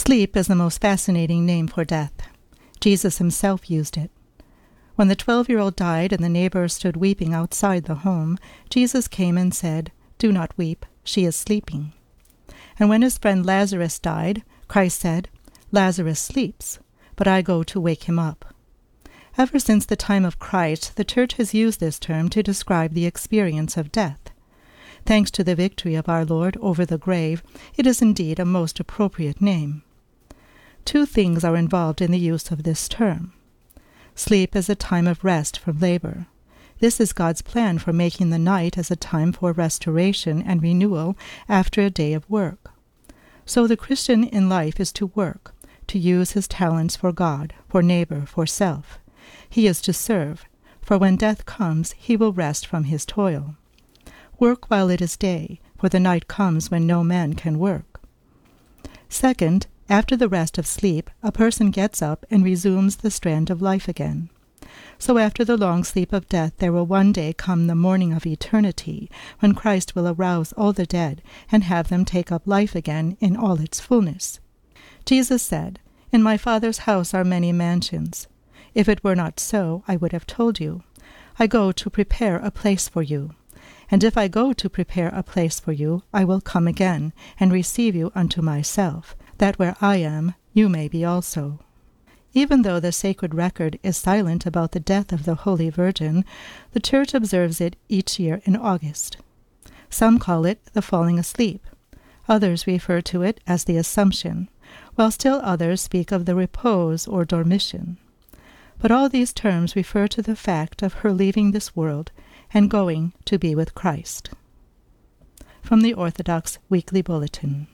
Sleep is the most fascinating name for death. Jesus himself used it. When the 12-year-old died and the neighbors stood weeping outside the home, Jesus came and said, "Do not weep, she is sleeping." And when his friend Lazarus died, Christ said, "Lazarus sleeps, but I go to wake him up." Ever since the time of Christ, the Church has used this term to describe the experience of death. Thanks to the victory of our Lord over the grave, it is indeed a most appropriate name. Two things are involved in the use of this term. Sleep is a time of rest from labor. This is God's plan for making the night as a time for restoration and renewal after a day of work. So the Christian in life is to work, to use his talents for God, for neighbor, for self. He is to serve, for when death comes, he will rest from his toil. Work while it is day, for the night comes when no man can work. Second, after the rest of sleep, a person gets up and resumes the strand of life again. So after the long sleep of death, there will one day come the morning of eternity, when Christ will arouse all the dead and have them take up life again in all its fullness. Jesus said, "In my Father's house are many mansions. If it were not so, I would have told you. I go to prepare a place for you. And if I go to prepare a place for you, I will come again, and receive you unto myself, that where I am, you may be also." Even though the sacred record is silent about the death of the Holy Virgin, the Church observes it each year in August. Some call it the falling asleep. Others refer to it as the Assumption, while still others speak of the repose or dormition. But all these terms refer to the fact of her leaving this world and going to be with Christ. From the Orthodox Weekly Bulletin.